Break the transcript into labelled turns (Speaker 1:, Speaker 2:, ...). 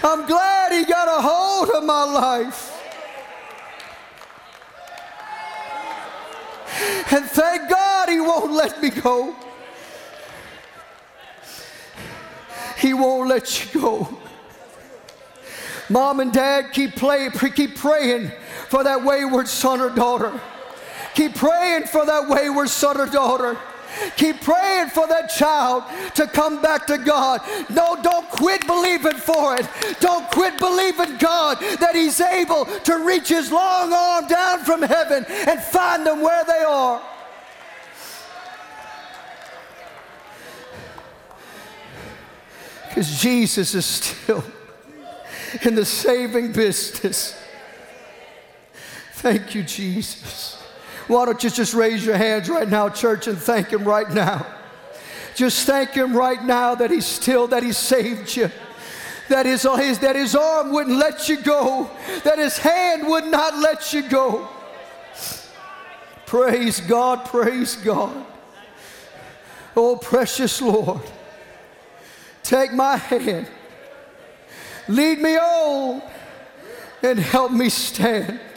Speaker 1: I'm glad he got a hold of my life. And thank God he won't let me go. He won't let you go. Mom and Dad, keep praying for that wayward son or daughter. Keep praying for that wayward son or daughter. Keep praying for that child to come back to God. No, don't quit believing for it. Don't quit believing God that he's able to reach his long arm down from heaven and find them where they are. Because Jesus is still in the saving business. Thank you, Jesus. Why don't you just raise your hands right now, church, and thank him right now. Just thank him right now that he saved you. That his arm wouldn't let you go. That his hand would not let you go. Praise God, praise God. Oh, precious Lord, take my hand. Lead me on and help me stand.